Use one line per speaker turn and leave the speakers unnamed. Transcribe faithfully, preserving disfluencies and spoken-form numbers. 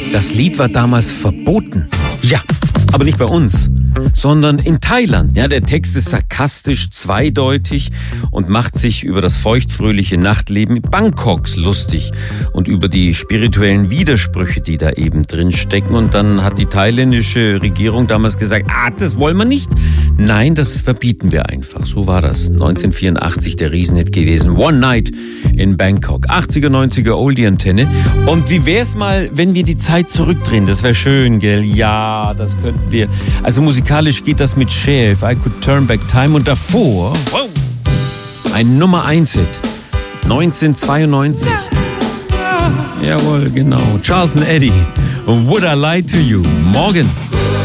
Das Lied war damals verboten. Ja, aber nicht bei uns, sondern in Thailand. Ja, der Text ist sarkastisch, zweideutig und macht sich über das feuchtfröhliche Nachtleben Bangkoks lustig und über die spirituellen Widersprüche, die da eben drin stecken. Und dann hat die thailändische Regierung damals gesagt, ah, das wollen wir nicht. Nein, das verbieten wir einfach. So war das. neunzehnhundertvierundachtzig der Riesenhit gewesen. One Night in Bangkok. achtziger, neunziger Oldie-Antenne. Und wie wär's mal, wenn wir die Zeit zurückdrehen? Das wäre schön, gell? Ja, das könnten wir. Also musikalisch geht das mit Cher, If I Could Turn Back Time. Und davor, wow, ein Nummer eins Hit. neunzehnhundertzweiundneunzig. Jawohl, genau. Charles and Eddie. Would I Lie to You? Morgen.